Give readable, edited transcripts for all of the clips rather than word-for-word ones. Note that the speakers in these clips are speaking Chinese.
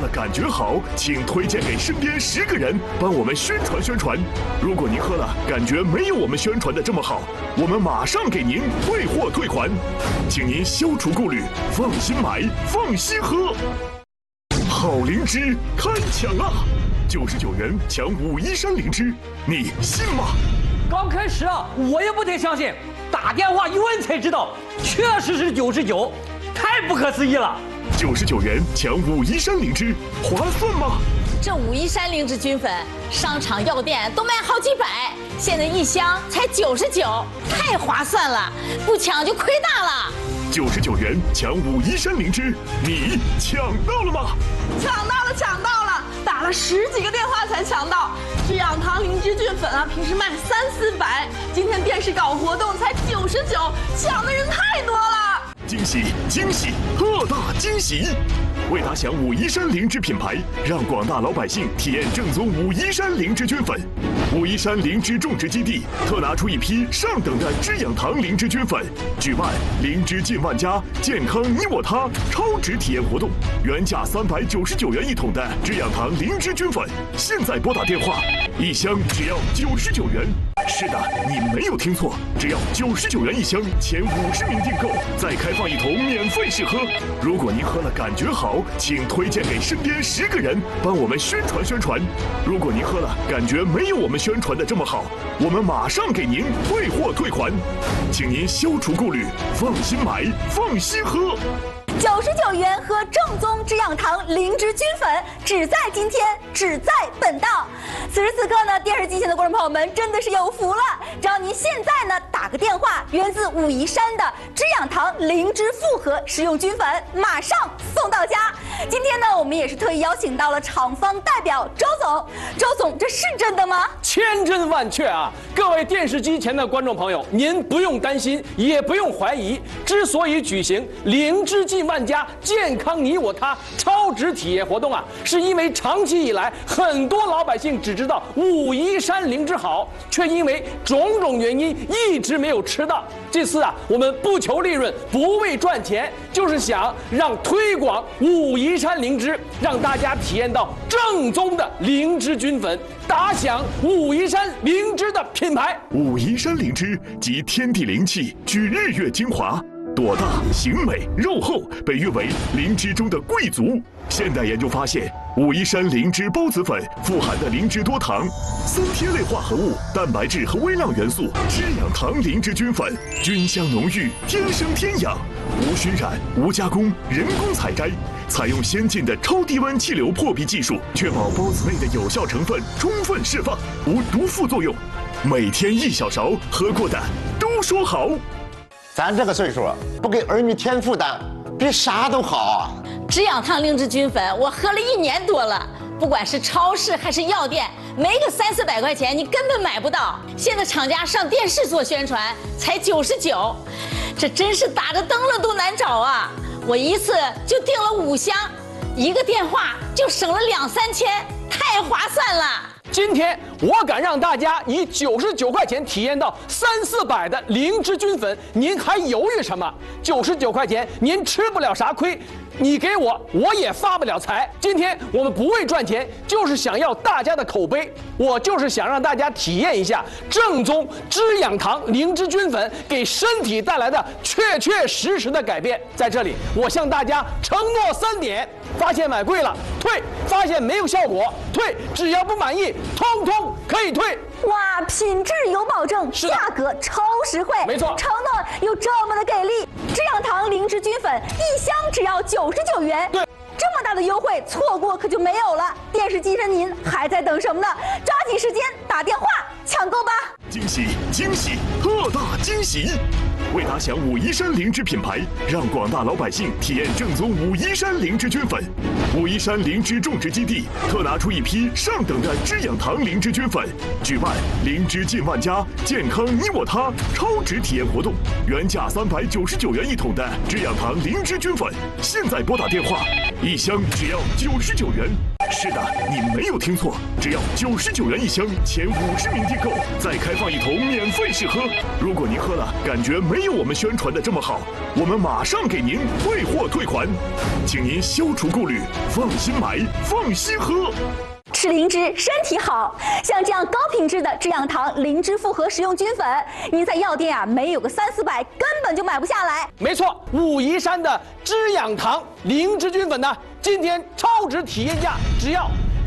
了感觉好，请推荐给身边10个人，帮我们宣传宣传。如果您喝了感觉没有我们宣传的这么好，我们马上给您退货退款，请您消除顾虑，放心买，放心喝。好灵芝开抢啦！99元抢武夷山灵芝，你信吗？ 刚开始啊，我也不太相信，打电话一问才知道，确实是99，太不可思议了。 99元抢武夷山灵芝，划算吗？ 这武夷山灵芝菌粉，商场药店都卖好几百，现在1箱才99，太划算了，不抢就亏大了。 99元抢武夷山灵芝，你抢到了吗？ 抢到了，抢到了！打了10几个电话才抢到。制氧堂灵芝菌粉啊，平时卖300-400，今天电视搞活动才99，抢的人太多了。 惊喜惊喜，特大惊喜！为打响武夷山灵芝品牌，让广大老百姓体验正宗武夷山灵芝菌粉。武夷山灵芝种植基地特拿出一批上等的制氧堂灵芝菌粉，举办灵芝进万家，健康你我他超值体验活动。原价399元一桶的制氧堂灵芝菌粉，现在拨打电话，1箱只要99元。是的，你没有听错，只要99元1箱，前50名订购，再开放1桶免费试喝。如果您喝了感觉好，请推荐给身边10个人，帮我们宣传宣传。如果您喝了感觉没有我们宣传的这么好，我们马上给您退货退款，请您消除顾虑，放心买，放心喝。 99元喝正宗制氧堂灵芝菌粉，只在今天，只在本档。此时此刻呢，电视机前的观众朋友们真的是有福了，只要您现在呢打个电话，源自武夷山的制氧堂灵芝复合食用菌粉，马上送到家。今天呢，我们也是特意邀请到了厂方代表周总。周总，这是真的吗？ 千真万确啊！各位电视机前的观众朋友，您不用担心，也不用怀疑。之所以举行灵芝进万家，健康你我他超值体验活动啊，是因为长期以来很多老百姓只知道武夷山灵芝好，却因为种种原因一直没有吃到。这次啊，我们不求利润，不为赚钱，就是想让推广武夷山灵芝，让大家体验到正宗的灵芝菌粉，打响武夷山灵芝的品牌。 武夷山灵芝集天地灵气，聚日月精华，朵大形美肉厚，被誉为灵芝中的贵族。现代研究发现，武夷山灵芝孢子粉富含的灵芝多糖、3萜类化合物、蛋白质和微量元素，制氧堂灵芝菌粉菌香浓郁，天生天养，无熏染、无加工、人工采摘，采用先进的超低温气流破壁技术，确保孢子内的有效成分充分释放，无毒副作用。每天1小勺，喝过的都说好。 咱这个岁数，不给儿女添负担，比啥都好啊！ 制氧堂灵芝菌粉，我喝了1年多了，不管是超市还是药店，没个300-400块钱你根本买不到。现在厂家上电视做宣传，才99，这真是打着灯了都难找啊！我一次就订了5箱，1个电话就省了2-3千，太划算了。 今天我敢让大家以99块钱体验到300-400的灵芝菌粉，您还犹豫什么？99块钱您吃不了啥亏，你给我也发不了财。今天我们不为赚钱，就是想要大家的口碑，我就是想让大家体验一下正宗制氧堂灵芝菌粉给身体带来的确确实实的改变。在这里，我向大家承诺3点：发现买贵了退，发现没有效果退，只要不满意，通通可以退。 哇，品质有保证，价格超实惠， 没错， 承诺有这么的给力。制氧堂灵芝菌粉1箱只要99元， 对， 这么大的优惠，错过可就没有了。电视机上您还在等什么呢？抓紧时间打电话抢购吧！ 惊喜惊喜，特大惊喜！为打响武夷山灵芝品牌，让广大老百姓体验正宗武夷山灵芝菌粉。武夷山灵芝种植基地特拿出一批上等的制氧堂灵芝菌粉，举办灵芝进万家，健康你我他超值体验活动。原价399元一桶的制氧堂灵芝菌粉，现在拨打电话，1箱只要99元。 是的，你没有听错，只要99元一箱，前50名订购，再开放1桶免费试喝。如果您喝了感觉没有我们宣传的这么好，我们马上给您退货退款，请您消除顾虑，放心买，放心喝。 吃灵芝身体好，像这样高品质的滋养堂灵芝复合食用菌粉，您在药店没有个300-400根本就买不下来。 没错，武夷山的滋养堂灵芝菌粉呢，今天超值体验价只要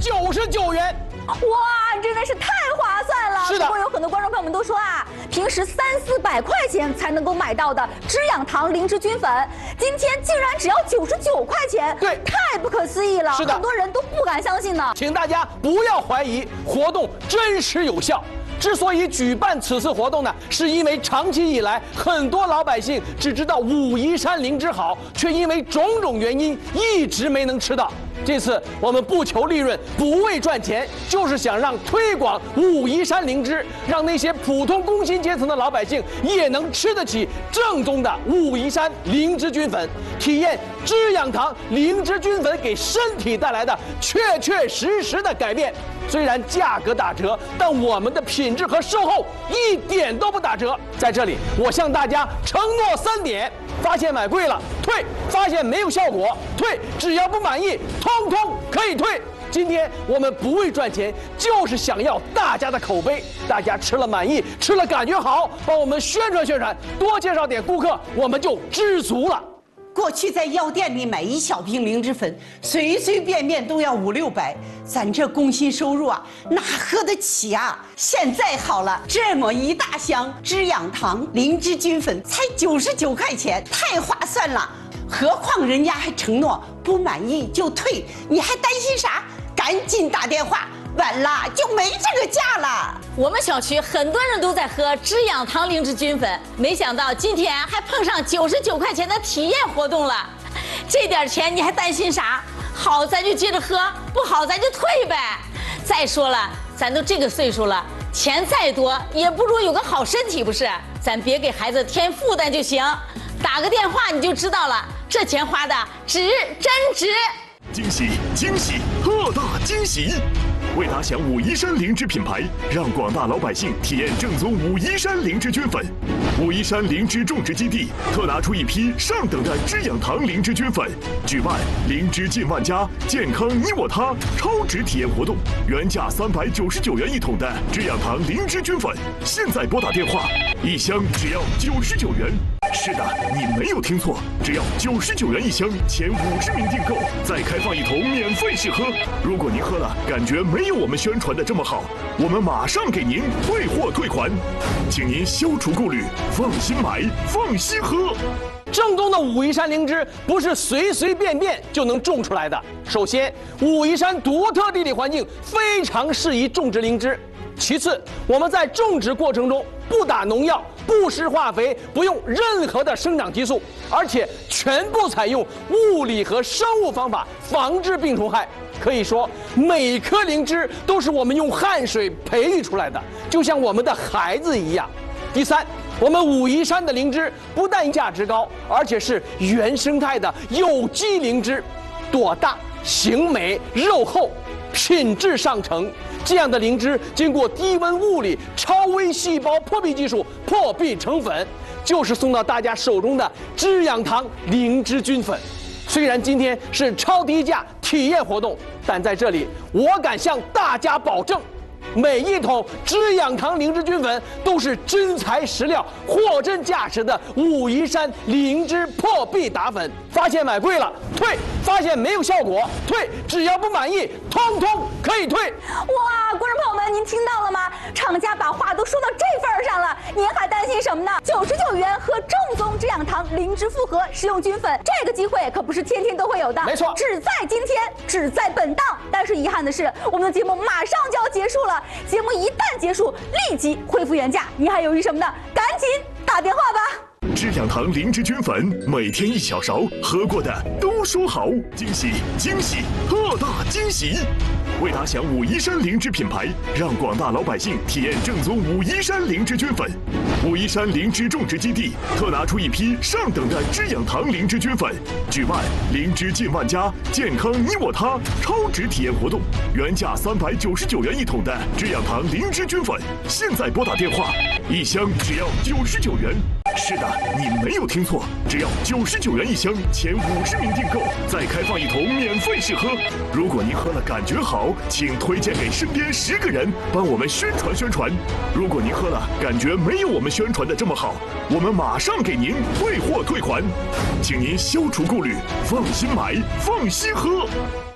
99元。 哇，真的是太划算了！ 是的， 不过有很多观众朋友们都说啊，平时300-400块钱才能够买到的滋养堂灵芝菌粉，今天竟然只要99块钱， 对， 太不可思议了！ 是的， 很多人都不敢相信呢。 请大家不要怀疑，活动真实有效。之所以举办此次活动呢，是因为长期以来，很多老百姓只知道武夷山灵芝好，却因为种种原因一直没能吃到。这次我们不求利润，不为赚钱，就是想让推广武夷山灵芝，让那些普通工薪阶层的老百姓也能吃得起正宗的武夷山灵芝菌粉，体验滋养堂灵芝菌粉给身体带来的确实的改变。虽然价格打折，但我们的品质和售后一点都不打折。在这里，我向大家承诺3点：发现买贵了退，发现没有效果退，只要不满意，通通可以退。今天我们不为赚钱，就是想要大家的口碑，大家吃了满意，吃了感觉好，帮我们宣传，多介绍点顾客，我们就知足了。 过去在药店里买1小瓶灵芝粉，随便都要500-600，咱这工薪收入啊，哪喝得起啊？现在好了，这么一大箱滋养堂灵芝菌粉才99块钱，太划算了。何况人家还承诺不满意就退，你还担心啥？赶紧打电话，晚了就没这个价了。 我们小区很多人都在喝滋养堂灵芝菌粉，没想到今天还碰上99块钱的体验活动了。这点钱你还担心啥？好咱就接着喝，不好咱就退呗。再说了，咱都这个岁数了，钱再多也不如有个好身体，不是？咱别给孩子添负担就行。打个电话你就知道了，这钱花的值，真值。 惊喜，特大惊喜！为打响武夷山灵芝品牌，让广大老百姓体验正宗武夷山灵芝菌粉。武夷山灵芝种植基地特拿出一批上等的滋养堂灵芝菌粉，举办灵芝近万家，健康你我他超值体验活动。原价399元1桶的滋养堂灵芝菌粉，现在拨打电话，1箱只要99元。是的，你没有听错，只要99元1箱，前50名订购，再开放1桶免费试喝。如果您喝了感觉没有我们宣传的这么好，我们马上给您退货退款，请您消除顾虑，放心买，放心喝。 正宗的武夷山灵芝不是随便就能种出来的。首先，武夷山独特地理环境非常适宜种植灵芝。其次，我们在种植过程中不打农药，不施化肥，不用任何的生长激素，而且全部采用物理和生物方法防治病虫害。可以说，每颗灵芝都是我们用汗水培育出来的，就像我们的孩子一样。第三，我们武夷山的灵芝不但价值高，而且是原生态的有机灵芝，朵大、形美、肉厚，品质上乘。这样的灵芝经过低温物理超微细胞破壁技术破壁成粉，就是送到大家手中的滋养堂灵芝菌粉。虽然今天是超低价体验活动，但在这里我敢向大家保证，每1桶滋养堂灵芝菌粉都是真材实料、货真价实的武夷山灵芝破壁打粉。发现买贵了退，发现没有效果退，只要不满意，通通可以退。 哇，观众朋友们，您听到了吗？厂家把话都说到这份儿上了，您还担心什么呢？99元喝正宗滋养堂灵芝复合食用菌粉，这个机会可不是天天都会有的。 没错， 只在今天，只在本档。但是遗憾的是，我们的节目马上就要结束了。节目一旦结束，立即恢复原价。您还犹豫什么呢？赶紧打电话吧。 滋养堂灵芝菌粉，每天1小勺，喝过的都说好。惊喜，特大惊喜！为打响武夷山灵芝品牌，让广大老百姓体验正宗武夷山灵芝菌粉。 武夷山灵芝种植基地特拿出一批上等的滋养堂灵芝菌粉，举办灵芝进万家，健康你我他超值体验活动。原价399元一桶的滋养堂灵芝菌粉，现在拨打电话，1箱只要99元。是的，你没有听错，只要99元一箱，前50名订购再开放一桶免费试喝。如果您喝了感觉好，请推荐给身边10个人，帮我们宣传宣传。如果您喝了感觉没有我们宣传的这么好，我们马上给您退货退款，请您消除顾虑，放心买，放心喝。